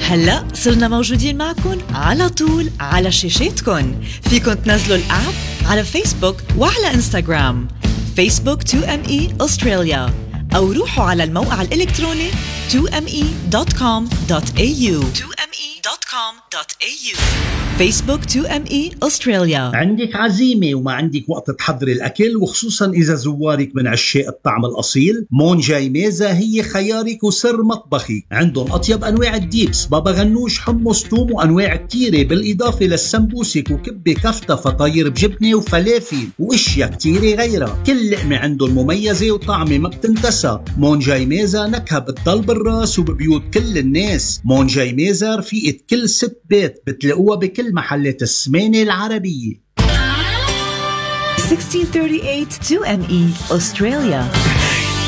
هلأ صرنا موجودين معكن على طول على شاشتكن. فيكن تنزلوا الآب على فيسبوك وعلى إنستغرام فيسبوك 2ME Australia، أو روحوا على الموقع الإلكتروني 2me.com.au فيسبوك 2ME Australia. عندك عزيمة وما عندك وقت تحضري الأكل، وخصوصا إذا زوارك من عشاق الطعم الأصيل، مونجاي ميزة هي خيارك وسر مطبخي. عندهم أطيب أنواع الديبس، بابا غنوش، حمص، توم، وأنواع كتيرة، بالإضافة للسمبوسك وكبة كفتة، فطاير بجبنة وفلافل وإشياء كتيرة غيرها. كل لقمة عندهم مميزة وطعمة ما بتنتسى. مونجاي ميزة نكهة بتضل بالراس وببيوت كل الناس. مونجاي ميزة رفيقة كل ست بيت، بتلاقوها بكل محلات السمانة العربية. 1638 2ME Australia.